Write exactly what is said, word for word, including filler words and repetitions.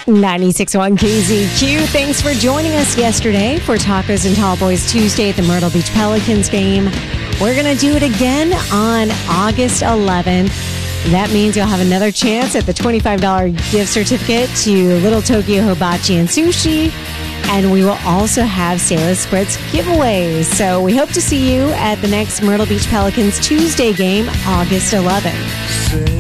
ninety-six point one K Z Q. Thanks for joining us yesterday for Tacos and Tall Boys Tuesday at the Myrtle Beach Pelicans game. We're going to do it again on August eleventh. That means you'll have another chance at the twenty-five dollars gift certificate to Little Tokyo Hibachi and Sushi. And we will also have Sailor Spritz giveaways. So we hope to see you at the next Myrtle Beach Pelicans Tuesday game, August eleventh.